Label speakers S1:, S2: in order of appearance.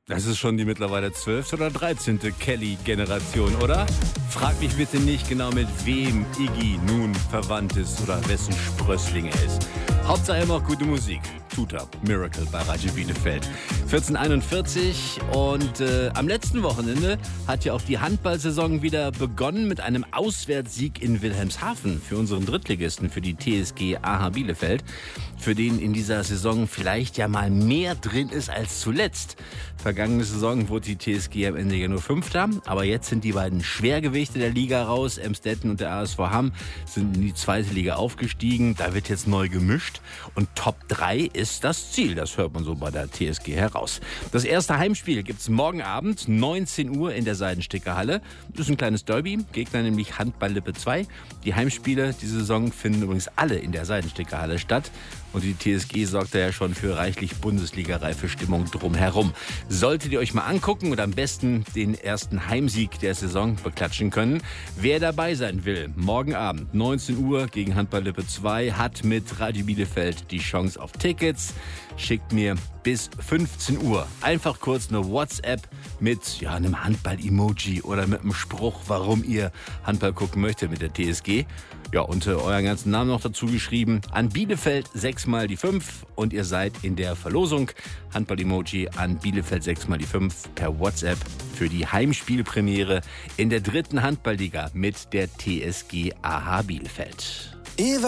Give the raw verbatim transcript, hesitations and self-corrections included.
S1: Das ist schon die mittlerweile zwölfte oder dreizehnte Kelly-Generation, oder? Frag mich bitte nicht genau, mit wem Iggy nun verwandt ist oder wessen Sprössling er ist. Hauptsache immer auch gute Musik. Tuta, Miracle bei Radio Bielefeld. vierzehn Uhr einundvierzig und äh, am letzten Wochenende hat ja auch die Handballsaison wieder begonnen mit einem Auswärtssieg in Wilhelmshaven für unseren Drittligisten, für die T S G A H Bielefeld, für den in dieser Saison vielleicht ja mal mehr drin ist als zuletzt. Vergangene Saison wurde die T S G am Ende ja nur Fünfter, aber jetzt sind die beiden Schwergewichte der Liga raus. Emstetten und der A S V Hamm sind in die zweite Liga aufgestiegen. Da wird jetzt neu gemischt und Top drei ist das Ziel. Das hört man so bei der T S G heraus. Das erste Heimspiel gibt es morgen Abend, neunzehn Uhr in der Seidensticker-Halle. Das ist ein kleines Derby, Gegner nämlich Handball-Lippe zwei. Die Heimspiele diese Saison finden übrigens alle in der Seidensticker-Halle statt. Und die T S G sorgt da ja schon für reichlich Bundesliga-reife Stimmung drumherum. Solltet ihr euch mal angucken und am besten den ersten Heimsieg der Saison beklatschen können. Wer dabei sein will, morgen Abend neunzehn Uhr gegen Handball-Lippe zwei hat mit Radio Bielefeld die Chance auf Tickets. Schickt mir bis fünfzehn Uhr einfach kurz eine WhatsApp mit ja, einem Handball-Emoji oder mit einem Spruch, warum ihr Handball gucken möchtet mit der T S G. Ja, und äh, euren ganzen Namen noch dazu geschrieben. An Bielefeld sechs mal die fünf und ihr seid in der Verlosung. Handball-Emoji an Bielefeld sechs mal die fünf per WhatsApp für die Heimspielpremiere in der dritten Handballliga mit der T S G A H Bielefeld.